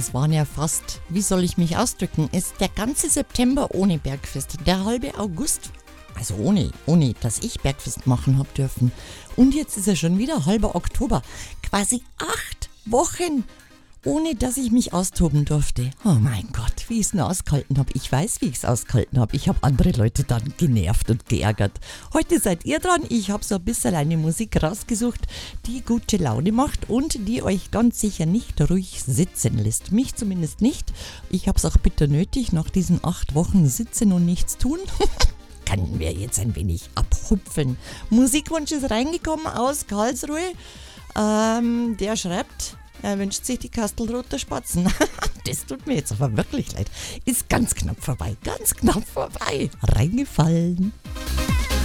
das waren ja fast, wie soll ich mich ausdrücken, ist der ganze September ohne Bergfest, der halbe August, also ohne dass ich Bergfest machen habe dürfen. Und jetzt ist er schon wieder halber Oktober, quasi 8 Wochen, ohne dass ich mich austoben durfte. Oh mein Gott, wie ich es nur ausgehalten habe. Ich weiß, wie ich es ausgehalten habe. Ich habe andere Leute dann genervt und geärgert. Heute seid ihr dran. Ich habe so ein bisschen eine Musik rausgesucht, die gute Laune macht und die euch ganz sicher nicht ruhig sitzen lässt. Mich zumindest nicht. Ich habe es auch bitter nötig, nach diesen 8 Wochen sitzen und nichts tun. Können wir jetzt ein wenig abhupfeln. Musikwunsch ist reingekommen aus Karlsruhe. Der schreibt... Er wünscht sich die Kastelruther Spatzen. Das tut mir jetzt aber wirklich leid. Ist ganz knapp vorbei. Reingefallen.